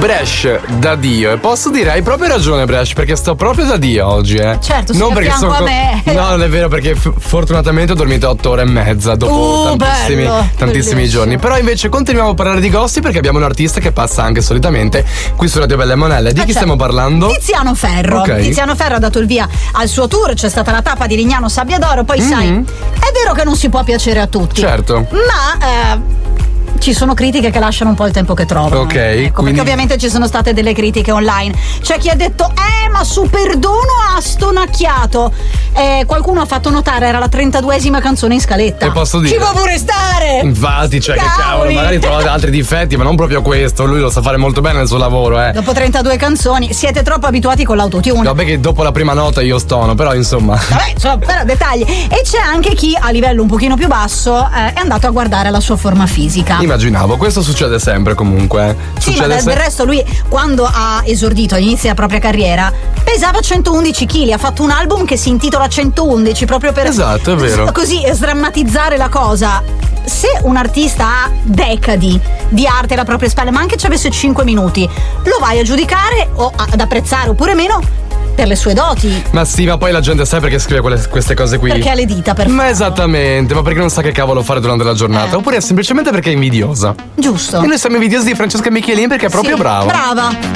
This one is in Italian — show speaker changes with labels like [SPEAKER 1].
[SPEAKER 1] Bresh da Dio. E posso dire, hai proprio ragione, Bresh, perché sto proprio da Dio oggi,
[SPEAKER 2] Certo,
[SPEAKER 1] non
[SPEAKER 2] sei
[SPEAKER 1] perché
[SPEAKER 2] a fianco a me.
[SPEAKER 1] No, non è vero, perché fortunatamente ho dormito 8 ore e mezza dopo tantissimi
[SPEAKER 2] bellissimo.
[SPEAKER 1] giorni. Però invece continuiamo a parlare di Ghosti perché abbiamo un artista che passa anche solitamente qui su Radio Belle e Monelle. Di chi stiamo parlando?
[SPEAKER 2] Tiziano Ferro.
[SPEAKER 1] Ok.
[SPEAKER 2] Tiziano Ferro ha dato il via al suo tour, c'è stata la tappa di Lignano Sabbiadoro, poi sai, è vero che non si può piacere a tutti.
[SPEAKER 1] Certo.
[SPEAKER 2] Ma ci sono critiche che lasciano un po' il tempo che trovano.
[SPEAKER 1] Ok,
[SPEAKER 2] quindi... Perché ovviamente ci sono state delle critiche online. C'è chi ha detto ma su perdono ha stonacchiato. Qualcuno ha fatto notare era la 32esima canzone in scaletta.
[SPEAKER 1] E posso dire,
[SPEAKER 2] ci può pure stare.
[SPEAKER 1] Infatti, cioè, che cavolo, magari trovate altri difetti, ma non proprio questo. Lui lo sa fare molto bene il suo lavoro,
[SPEAKER 2] Dopo 32 canzoni siete troppo abituati con l'autotune.
[SPEAKER 1] Vabbè che dopo la prima nota io stono, però insomma.
[SPEAKER 2] Vabbè, però dettagli. E c'è anche chi a livello un pochino più basso è andato a guardare la sua forma fisica.
[SPEAKER 1] Immaginavo, questo succede sempre comunque.
[SPEAKER 2] Sì, ma del resto lui quando ha esordito all'inizio della propria carriera pesava 111 kg, ha fatto un album che si intitola 111 proprio per
[SPEAKER 1] esatto, è vero.
[SPEAKER 2] Così sdrammatizzare la cosa. Se un artista ha decadi di arte alle proprie spalle, ma anche ci avesse 5 minuti, lo vai a giudicare o ad apprezzare oppure meno per le sue doti.
[SPEAKER 1] Ma sì, ma poi la gente sai perché scrive queste cose qui?
[SPEAKER 2] Perché ha le dita per
[SPEAKER 1] Ma esattamente, ma perché non sa che cavolo fare durante la giornata, oppure semplicemente perché è invidiosa.
[SPEAKER 2] Giusto.
[SPEAKER 1] E noi siamo invidiosi di Francesca Michelin perché è proprio brava.
[SPEAKER 2] Brava.